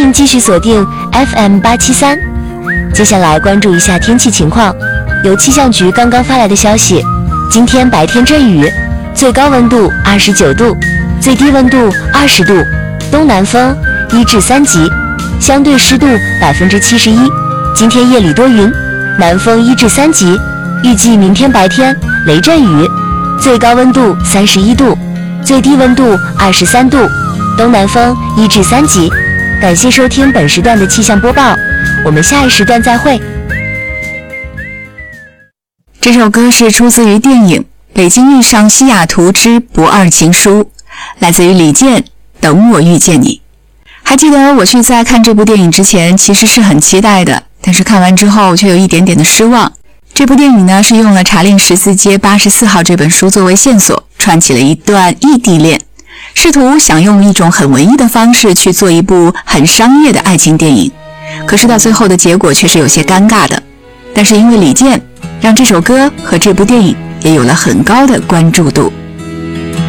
迎继续锁定 FM873。接下来关注一下天气情况，由气象局刚刚发来的消息，今天白天阵雨，最高温度29度，最低温度20度，东南风1至3级，相对湿度71%。今天夜里多云，南风1至3级，预计明天白天雷阵雨，最高温度31度，最低温度23度，东南风1至3级。感谢收听本时段的气象播报，我们下一时段再会。 这首歌是出自于电影《北京遇上西雅图之不二情书》，来自于李健《等我遇见你》。还记得我去在看这部电影之前其实是很期待的，但是看完之后却有一点点的失望。这部电影呢是用了查令14街84号这本书作为线索，串起了一段异地恋，试图想用一种很文艺的方式去做一部很商业的爱情电影，可是到最后的结果却是有些尴尬的。但是因为李健，让这首歌和这部电影也有了很高的关注度。